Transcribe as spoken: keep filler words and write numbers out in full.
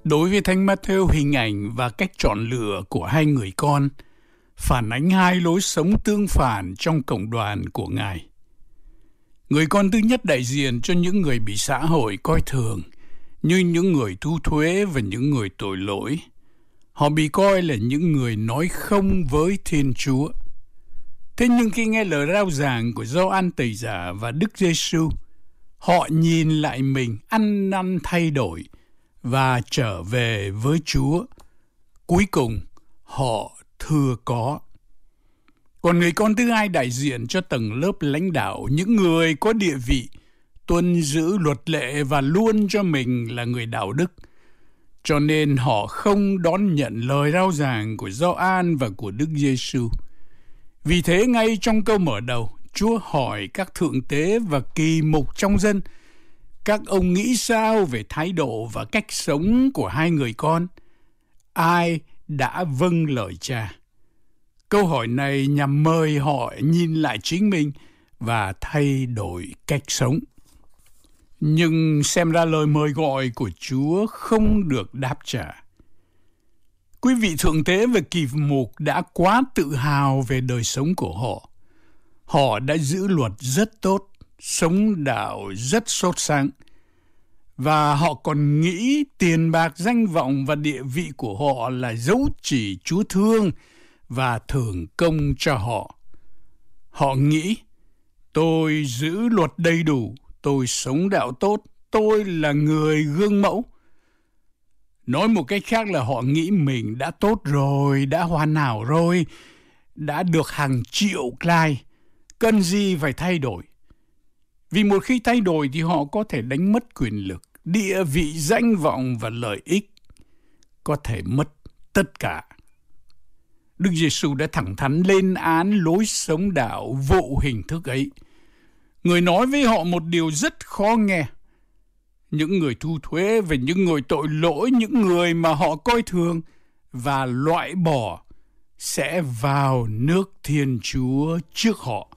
Đối với Thánh Matthew, hình ảnh và cách chọn lựa của hai người con phản ánh hai lối sống tương phản trong cộng đoàn của Ngài. Người con thứ nhất đại diện cho những người bị xã hội coi thường, như những người thu thuế và những người tội lỗi. Họ bị coi là những người nói không với Thiên Chúa. Thế nhưng khi nghe lời rao giảng của Gioan Tẩy Giả và Đức Giêsu, họ nhìn lại mình, ăn năn thay đổi và trở về với Chúa. Cuối cùng, họ thưa có. Còn người con thứ hai đại diện cho tầng lớp lãnh đạo, những người có địa vị, tuân giữ luật lệ và luôn cho mình là người đạo đức. Cho nên họ không đón nhận lời rao giảng của Gioan và của Đức Giêsu. Vì thế ngay trong câu mở đầu, Chúa hỏi các thượng tế và kỳ mục trong dân, các ông nghĩ sao về thái độ và cách sống của hai người con? Ai đã vâng lời Cha? Câu hỏi này nhằm mời họ nhìn lại chính mình và thay đổi cách sống. Nhưng xem ra lời mời gọi của Chúa không được đáp trả. Quý vị thượng tế và kỳ mục đã quá tự hào về đời sống của họ. Họ đã giữ luật rất tốt, sống đạo rất sốt sáng. Và họ còn nghĩ tiền bạc, danh vọng và địa vị của họ là dấu chỉ Chúa thương và thưởng công cho họ. Họ nghĩ, tôi giữ luật đầy đủ, tôi sống đạo tốt, tôi là người gương mẫu. Nói một cách khác là họ nghĩ mình đã tốt rồi, đã hoàn hảo rồi, đã được hàng triệu like, cần gì phải thay đổi. Vì một khi thay đổi thì họ có thể đánh mất quyền lực, địa vị, danh vọng và lợi ích, có thể mất tất cả. Đức Giêsu đã thẳng thắn lên án lối sống đạo vô hình thức ấy. Người nói với họ một điều rất khó nghe. Những người thu thuế và những người tội lỗi, những người mà họ coi thường và loại bỏ sẽ vào nước Thiên Chúa trước họ.